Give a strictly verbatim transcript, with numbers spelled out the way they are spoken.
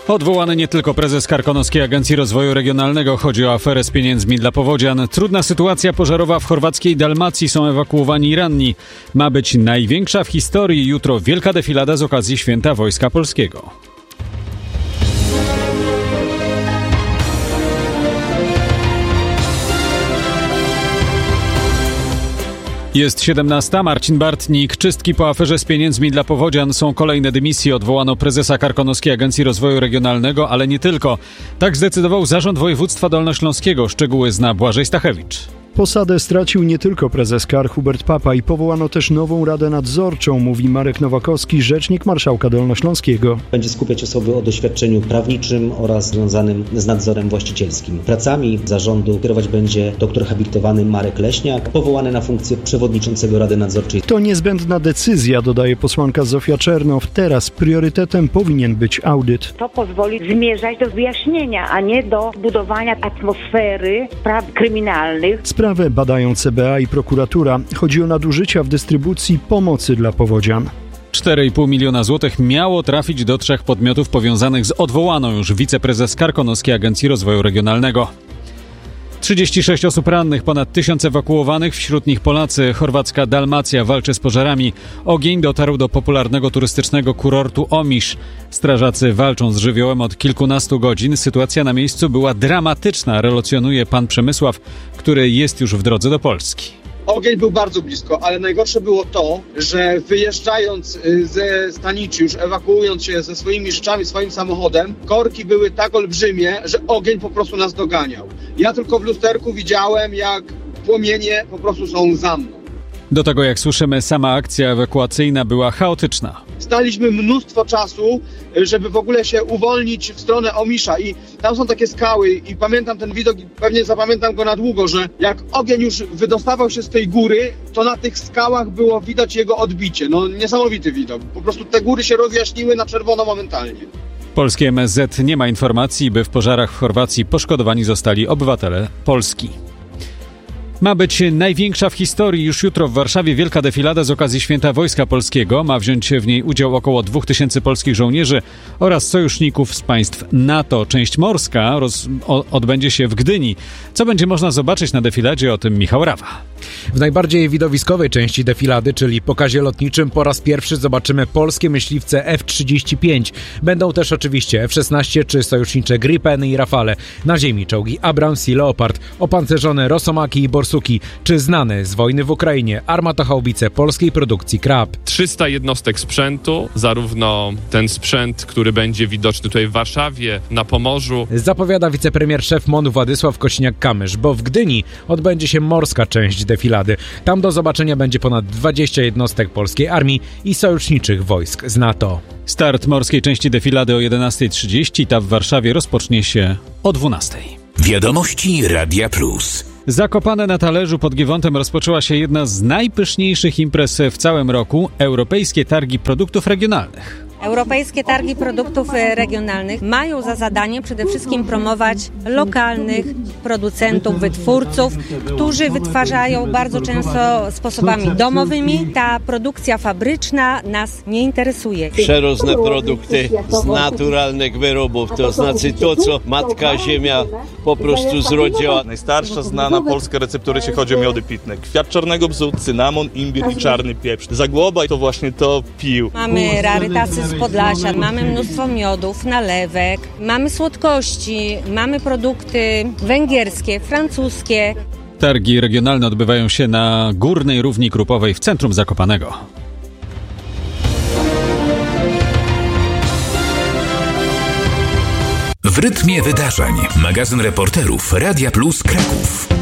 Odwołany nie tylko prezes Karkonoskiej Agencji Rozwoju Regionalnego. Chodzi o aferę z pieniędzmi dla powodzian. Trudna sytuacja pożarowa w chorwackiej Dalmacji. Są ewakuowani ranni. Ma być największa w historii. Jutro wielka defilada z okazji Święta Wojska Polskiego. Jest siedemnasta. Marcin Bartnik. Czystki po aferze z pieniędzmi dla powodzian. Są kolejne dymisje. Odwołano prezesa Karkonoskiej Agencji Rozwoju Regionalnego, ale nie tylko. Tak zdecydował Zarząd Województwa Dolnośląskiego. Szczegóły zna Błażej Stachewicz. Posadę stracił nie tylko prezes K A R Hubert Papa i powołano też nową Radę Nadzorczą, mówi Marek Nowakowski, rzecznik marszałka Dolnośląskiego. Będzie skupiać osoby o doświadczeniu prawniczym oraz związanym z nadzorem właścicielskim. Pracami zarządu kierować będzie doktor habilitowany Marek Leśniak, powołany na funkcję przewodniczącego Rady Nadzorczej. To niezbędna decyzja, dodaje posłanka Zofia Czernow. Teraz priorytetem powinien być audyt. To pozwoli zmierzać do wyjaśnienia, a nie do budowania atmosfery spraw kryminalnych. Sprawę badają C B A i prokuratura. Chodzi o nadużycia w dystrybucji pomocy dla powodzian. cztery i pół miliona złotych miało trafić do trzech podmiotów powiązanych z odwołaną już wiceprezes Karkonoskiej Agencji Rozwoju Regionalnego. trzydzieści sześć osób rannych, ponad tysiąc ewakuowanych, wśród nich Polacy. Chorwacka Dalmacja walczy z pożarami. Ogień dotarł do popularnego turystycznego kurortu Omisz. Strażacy walczą z żywiołem od kilkunastu godzin. Sytuacja na miejscu była dramatyczna, relacjonuje pan Przemysław, który jest już w drodze do Polski. Ogień był bardzo blisko, ale najgorsze było to, że wyjeżdżając ze stanicy, już ewakuując się ze swoimi rzeczami, swoim samochodem, korki były tak olbrzymie, że ogień po prostu nas doganiał. Ja tylko w lusterku widziałem, jak płomienie po prostu są za mną. Do tego, jak słyszymy, sama akcja ewakuacyjna była chaotyczna. Staliśmy mnóstwo czasu, żeby w ogóle się uwolnić w stronę Omisza i tam są takie skały i pamiętam ten widok i pewnie zapamiętam go na długo, że jak ogień już wydostawał się z tej góry, to na tych skałach było widać jego odbicie. No niesamowity widok. Po prostu te góry się rozjaśniły na czerwono momentalnie. Polskie M S Z nie ma informacji, by w pożarach w Chorwacji poszkodowani zostali obywatele Polski. Ma być największa w historii. Już jutro w Warszawie wielka defilada z okazji Święta Wojska Polskiego. Ma wziąć w niej udział około dwóch tysięcy polskich żołnierzy oraz sojuszników z państw NATO. Część morska roz, o, odbędzie się w Gdyni. Co będzie można zobaczyć na defiladzie? O tym Michał Rawa. W najbardziej widowiskowej części defilady, czyli pokazie lotniczym, po raz pierwszy zobaczymy polskie myśliwce F trzydzieści pięć. Będą też oczywiście F szesnaście czy sojusznicze Gripeny i Rafale. Na ziemi czołgi Abrams i Leopard, opancerzone Rosomaki i Borsuki, czy znane z wojny w Ukrainie armatochaubice polskiej produkcji Krab. trzysta jednostek sprzętu, zarówno ten sprzęt, który będzie widoczny tutaj w Warszawie, na Pomorzu. Zapowiada wicepremier szef MON-u Władysław Kośniak-Kamysz, bo w Gdyni odbędzie się morska część defilady. Tam do zobaczenia będzie ponad dwadzieścia jednostek polskiej armii i sojuszniczych wojsk z NATO. Start morskiej części defilady o jedenasta trzydzieści. Ta w Warszawie rozpocznie się o dwunasta. Wiadomości Radia Plus. Zakopane na talerzu pod Giewontem rozpoczęła się jedna z najpyszniejszych imprez w całym roku – Europejskie Targi Produktów Regionalnych. Europejskie Targi Produktów Regionalnych mają za zadanie przede wszystkim promować lokalnych producentów, wytwórców, którzy wytwarzają bardzo często sposobami domowymi. Ta produkcja fabryczna nas nie interesuje. Przeróżne produkty z naturalnych wyrobów, to znaczy to, co Matka Ziemia po prostu zrodziła. Najstarsza znana polska receptura, jeśli chodzi o miody pitne. Kwiat czarnego bzu, cynamon, imbir i czarny pieprz. Zagłoba to właśnie to pił. Mamy rarytasy z Podlasia, mamy mnóstwo miodów, nalewek, mamy słodkości, mamy produkty węgierskie, francuskie. Targi regionalne odbywają się na Górnej Równi Krupowej w centrum Zakopanego. W rytmie wydarzeń. Magazyn reporterów Radia Plus Kraków.